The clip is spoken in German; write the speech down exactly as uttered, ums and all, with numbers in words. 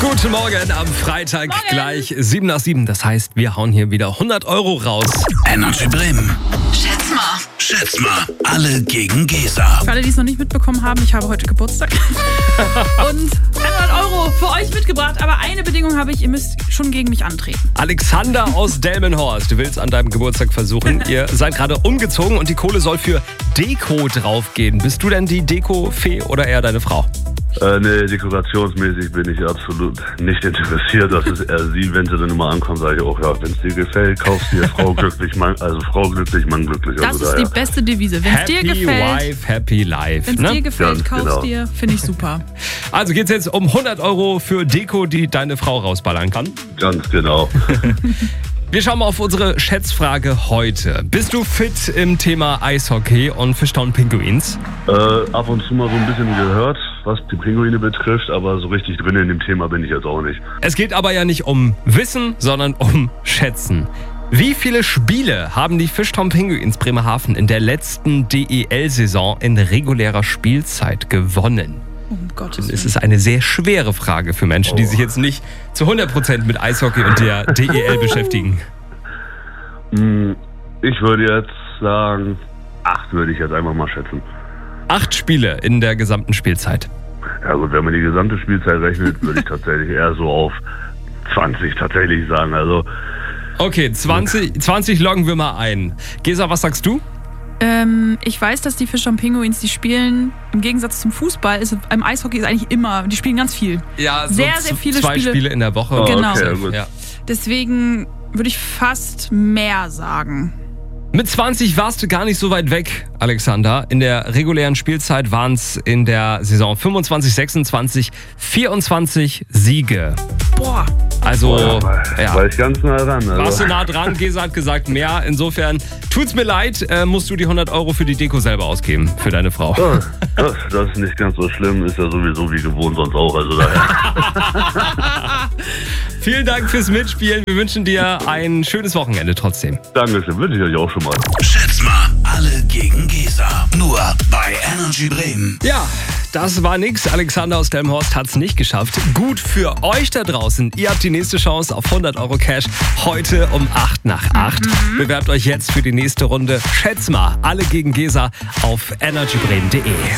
Guten Morgen am Freitag, Morgen. gleich sieben nach sieben. Das heißt, wir hauen hier wieder hundert Euro raus. Energy Bremen. Schätz mal. Schätz mal, alle gegen Gesa. Für alle, die es noch nicht mitbekommen haben, ich habe heute Geburtstag. Und hundert Euro für euch mitgebracht. Aber eine Bedingung habe ich, ihr müsst schon gegen mich antreten. Alexander aus Delmenhorst, du willst an deinem Geburtstag versuchen. Ihr seid gerade umgezogen und die Kohle soll für Deko draufgehen. Bist du denn die Deko-Fee oder eher deine Frau? Äh, nee, dekorationsmäßig bin ich absolut nicht interessiert. Das ist eher sie, wenn sie dann immer ankommt, sage ich auch, ja, wenn es dir gefällt, kaufst dir Frau glücklich, Mann, also Frau glücklich, Mann glücklich. Das also ist daher. die beste Devise. Wenn es dir Happy gefällt, Wife, Happy Life. wenn es Ne? dir gefällt, Ganz kaufst genau. dir, finde ich super. Also geht's jetzt um hundert Euro für Deko, die deine Frau rausballern kann. Ganz genau. Wir schauen mal auf unsere Schätzfrage heute. Bist du fit im Thema Eishockey und Fishtown Pinguins? äh, ab und zu mal so ein bisschen gehört, was die Pinguine betrifft, aber so richtig drin in dem Thema bin ich jetzt auch nicht. Es geht aber ja nicht um Wissen, sondern um Schätzen. Wie viele Spiele haben die Fishtown Pinguins Bremerhaven in der letzten D E L-Saison in regulärer Spielzeit gewonnen? Um Gottes Es Willen. ist eine sehr schwere Frage für Menschen, die sich jetzt nicht zu hundert Prozent mit Eishockey und der D E L beschäftigen. Hm, ich würde jetzt sagen, acht würde ich jetzt einfach mal schätzen. Acht Spiele in der gesamten Spielzeit. Ja gut, wenn man die gesamte Spielzeit rechnet, würde ich tatsächlich eher so auf zwanzig tatsächlich sagen. Also Okay, zwanzig, zwanzig loggen wir mal ein. Gesa, was sagst du? Ähm, ich weiß, dass die Fishtown Pinguins, die spielen, im Gegensatz zum Fußball, ist im Eishockey ist eigentlich immer, die spielen ganz viel. Ja, Sehr, sehr viele zwei Spiele. Spiele in der Woche. Oh, Genau. okay, gut. Ja. Deswegen würde ich fast mehr sagen. Mit zwanzig warst du gar nicht so weit weg, Alexander. In der regulären Spielzeit waren es in der Saison fünfundzwanzig, sechsundzwanzig, vierundzwanzig Siege. Boah. Also, war, ja. war ich ganz nah dran. Warst Also. du nah dran? Gesa hat gesagt mehr. Insofern tut's mir leid, äh, musst du die hundert Euro für die Deko selber ausgeben, für deine Frau. Ja, das, das ist nicht ganz so schlimm, ist ja sowieso wie gewohnt sonst auch. Also daher. Vielen Dank fürs Mitspielen. Wir wünschen dir ein schönes Wochenende trotzdem. Dankeschön, wünsche ich euch auch schon mal. Schätz mal, alle gegen Gesa. Nur bei Energy Bremen. Ja, das war nix. Alexander aus Delmenhorst hat's nicht geschafft. Gut für euch da draußen. Ihr habt die nächste Chance auf hundert Euro Cash heute um acht nach acht. Bewerbt euch jetzt für die nächste Runde. Schätz mal, alle gegen Gesa auf energy bremen punkt de.